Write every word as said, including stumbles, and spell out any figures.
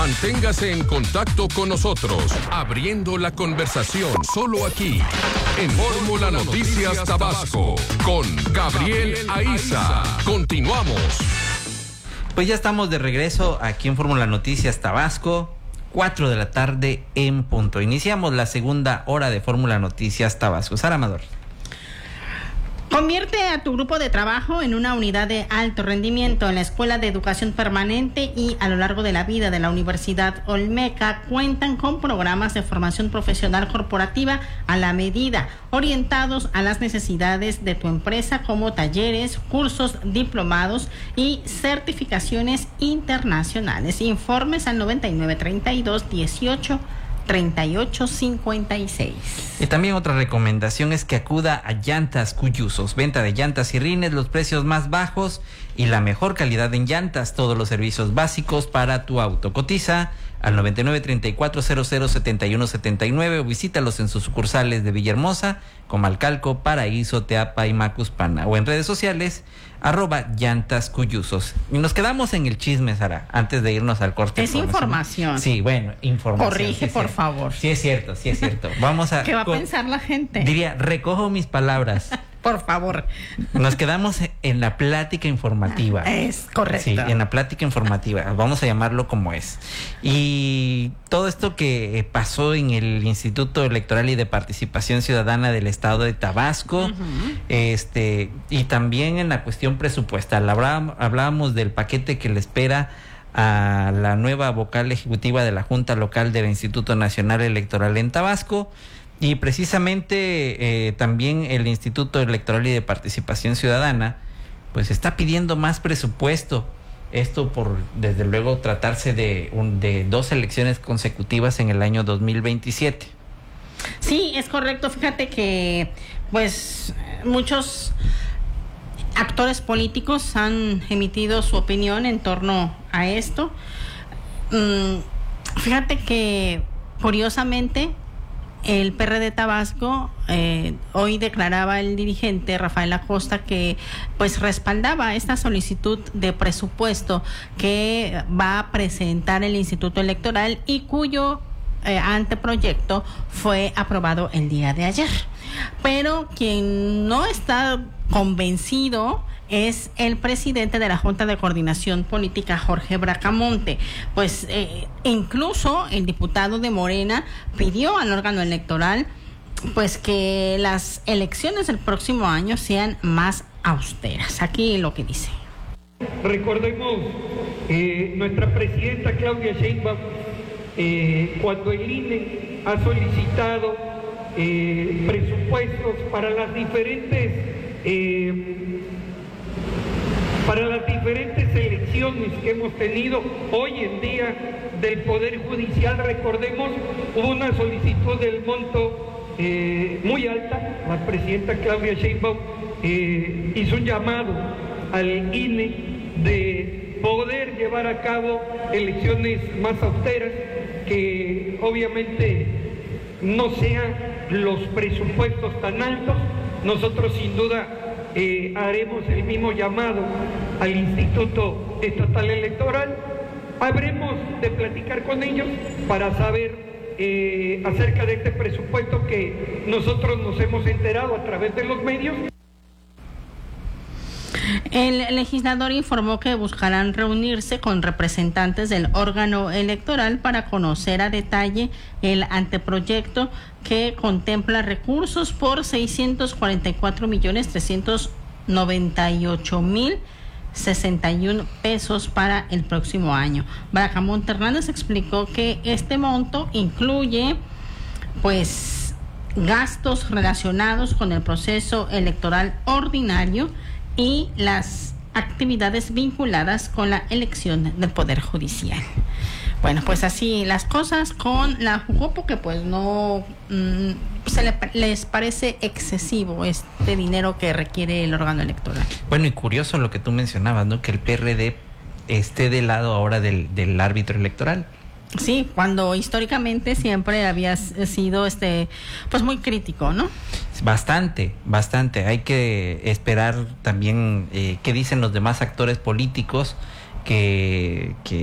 Manténgase en contacto con nosotros, abriendo la conversación solo aquí, en Fórmula Noticias Tabasco, con Gabriel Aiza. Continuamos. Pues ya estamos de regreso aquí en Fórmula Noticias Tabasco, cuatro de la tarde en punto. Iniciamos la segunda hora de Fórmula Noticias Tabasco. Sara Amador. Convierte a tu grupo de trabajo en una unidad de alto rendimiento. En la Escuela de Educación Permanente y a lo largo de la vida de la Universidad Olmeca cuentan con programas de formación profesional corporativa a la medida, orientados a las necesidades de tu empresa, como talleres, cursos, diplomados y certificaciones internacionales. Informes al noventa y nueve, treinta y dos, dieciocho, treinta y ocho, cincuenta y seis. Y también otra recomendación es que acuda a Llantas Cuyusos. Venta de llantas y rines, los precios más bajos y la mejor calidad en llantas. Todos los servicios básicos para tu auto. Cotiza al noventa y nueve, treinta y cuatro, cero cero, setenta y uno, setenta y nueve o visítalos en sus sucursales de Villahermosa, Comalcalco, Paraíso, Teapa y Macuspana, o en redes sociales arroba Llantas Cuyusos. Y nos quedamos en el chisme, Sara, antes de irnos al corte. Es información. Sí, bueno, información. Corrige, sí, por sí. favor. Sí es cierto, sí es cierto. Vamos a... ¿Qué va a pensar la gente? Diría, recojo mis palabras. Por favor. Nos quedamos en la plática informativa. Es correcto. Sí, en la plática informativa. Vamos a llamarlo como es. Y todo esto que pasó en el Instituto Electoral y de Participación Ciudadana del Estado de Tabasco, uh-huh. este, y también en la cuestión presupuestal. Hablábamos, hablábamos del paquete que le espera a la nueva vocal ejecutiva de la Junta Local del Instituto Nacional Electoral en Tabasco. Y precisamente eh, también el Instituto Electoral y de Participación Ciudadana pues está pidiendo más presupuesto. Esto por, desde luego, tratarse de, un, de dos elecciones consecutivas en el año dos mil veintisiete. Sí, es correcto. Fíjate que pues muchos actores políticos han emitido su opinión en torno a esto. Mm, fíjate que, curiosamente, el P R D Tabasco, eh, hoy declaraba el dirigente Rafael Acosta que pues respaldaba esta solicitud de presupuesto que va a presentar el Instituto Electoral y cuyo eh, anteproyecto fue aprobado el día de ayer. Pero quien no está convencido es el presidente de la Junta de Coordinación Política, Jorge Bracamonte. Pues eh, incluso el diputado de Morena pidió al órgano electoral pues que las elecciones del próximo año sean más austeras. Aquí lo que dice. Recordemos, eh, nuestra presidenta Claudia Sheinbaum, eh, cuando el I N E ha solicitado eh, presupuestos para las diferentes eh, para las diferentes elecciones que hemos tenido hoy en día del Poder Judicial, recordemos, hubo una solicitud del monto eh, muy alta. La presidenta Claudia Sheinbaum eh, hizo un llamado al I N E de poder llevar a cabo elecciones más austeras, que obviamente no sean los presupuestos tan altos. Nosotros sin duda Eh, haremos el mismo llamado al Instituto Estatal Electoral. Habremos de platicar con ellos para saber eh, acerca de este presupuesto que nosotros nos hemos enterado a través de los medios. El legislador informó que buscarán reunirse con representantes del órgano electoral para conocer a detalle el anteproyecto que contempla recursos por seiscientos cuarenta y cuatro millones trescientos noventa y ocho mil sesenta y uno pesos para el próximo año. Bracamonte Hernández explicó que este monto incluye pues gastos relacionados con el proceso electoral ordinario y las actividades vinculadas con la elección del Poder Judicial. Bueno, pues así las cosas con la Jucopo, que pues no mmm, se le, les parece excesivo este dinero que requiere el órgano electoral. Bueno, y curioso lo que tú mencionabas, ¿no? Que el P R D esté del lado ahora del, del árbitro electoral. Sí, cuando históricamente siempre había sido este pues muy crítico, ¿no? Bastante, bastante. Hay que esperar también eh, qué dicen los demás actores políticos que, que